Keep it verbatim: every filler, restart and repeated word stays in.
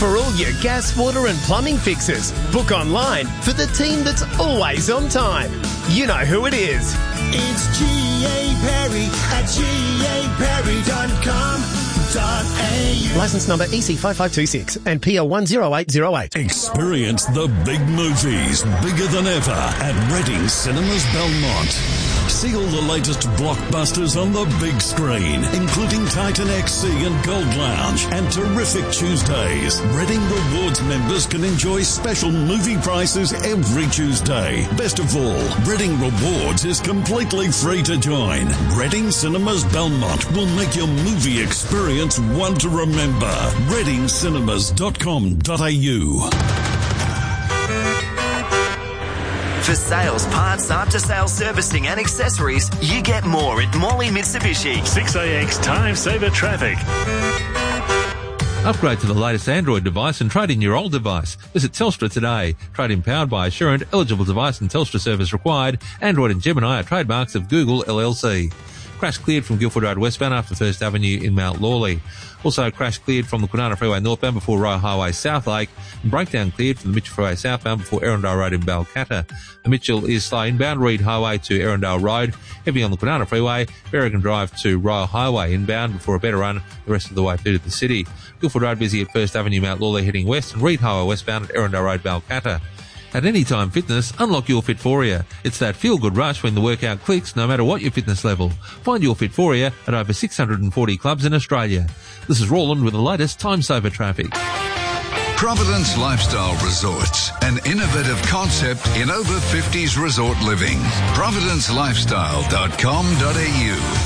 For all your gas, water and plumbing fixes, book online for the team that's always on time. You know who it is. It's G A Perry at G A Perry dot com dot A U. Licence number E C five five two six and P L one zero eight zero eight. Experience the big movies, bigger than ever, at Reading Cinemas Belmont. See all the latest blockbusters on the big screen, including Titan X C and Gold Lounge and terrific Tuesdays. Reading Rewards members can enjoy special movie prices every Tuesday. Best of all, Reading Rewards is completely free to join. Reading Cinemas Belmont will make your movie experience one to remember. reading cinemas dot com dot A U. For sales, parts, after-sales servicing and accessories, you get more at Morley Mitsubishi. six A X Time Saver Traffic. Upgrade to the latest Android device and trade in your old device. Visit Telstra today. Trade in powered by Assurant, eligible device and Telstra service required. Android and Gemini are trademarks of Google L L C. Crash cleared from Guildford Road westbound after First Avenue in Mount Lawley. Also crash cleared from the Kwinana Freeway northbound before Royal Highway South Lake, and breakdown cleared from the Mitchell Freeway southbound before Erindale Road in Balcatta. The Mitchell is slow inbound Reed Highway to Erindale Road, heavy on the Kwinana Freeway, Berrigan Drive to Royal Highway inbound before a better run the rest of the way through to the city. Guildford Road busy at First Avenue Mount Lawley heading west, and Reed Highway westbound at Erindale Road Balcatta. At Anytime Fitness, unlock your Fitforia. It's that feel-good rush when the workout clicks, no matter what your fitness level. Find your Fitforia at over six hundred forty clubs in Australia. This is Roland with the latest Time Saver traffic. Providence Lifestyle Resorts, an innovative concept in over fifties resort living. providence lifestyle dot com dot A U.